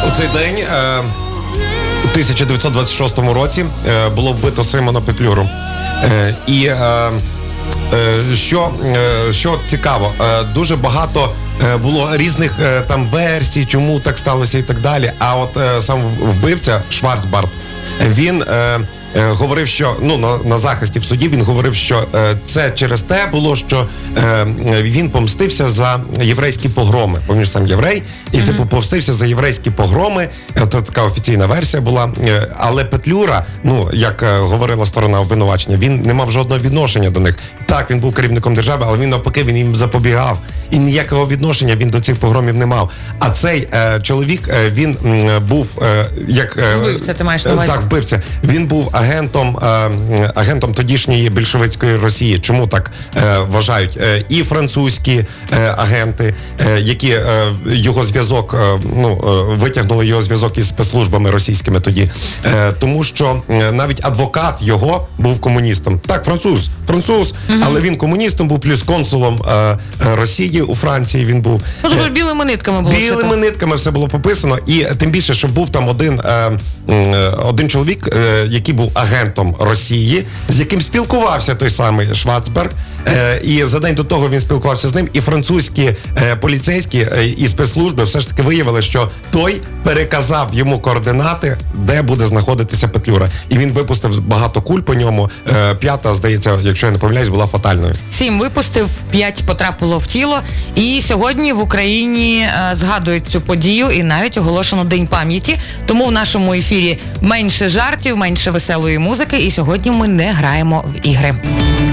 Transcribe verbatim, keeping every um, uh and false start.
У цей день е, у тисяча дев'ятсот двадцять шостому році е, було вбито Симона Петлюру. Е, і е, е, що, е, що цікаво, е, дуже багато е, було різних е, там версій, чому так сталося і так далі. А от е, сам вбивця Шварцбард, він е, е, говорив, що ну на, на захисті в суді він говорив, що е, це через те було, що е, він помстився за єврейські погроми. Бо він ж сам єврей, і mm-hmm. типу помстився за єврейські погроми. Це така офіційна версія була. Е, але Петлюра, ну як е, говорила сторона обвинувачення, він не мав жодного відношення до них. Так, він був керівником держави, але він навпаки він їм запобігав. І ніякого відношення він до цих погромів не мав. А цей е, чоловік, е, він е, був е, як... Е, вбивця, ти маєш на увазі? Так, вбивця. Він був агентом, е, агентом тодішньої більшовицької Росії. Чому так е, вважають? Е, і французькі е, агенти, е, які е, його зв'язок, е, ну, е, витягнули його зв'язок із спецслужбами російськими тоді. Е, тому що е, навіть адвокат його був комуністом. Так, француз, француз, mm-hmm. але він комуністом був, плюс консулом е, Росії у Франції він був. Ну, тобто білими нитками було. Білими все нитками все було пописано. І тим більше, що був там один, е, е, один чоловік, е, який був агентом Росії, з яким спілкувався той самий Шварцберг. Е, і за день до того він спілкувався з ним. І французькі е, поліцейські е, і спецслужби все ж таки виявили, що той переказав йому координати, де буде знаходитися Петлюра. І він випустив багато куль по ньому. Е, п'ята, здається, якщо я не помиляюсь, була фатальною. Сім випустив, п'ять потрапило в тіло. І сьогодні в Україні е, згадують цю подію і навіть оголошено День пам'яті. Тому в нашому ефірі менше жартів, менше веселої музики. І сьогодні ми не граємо в ігри.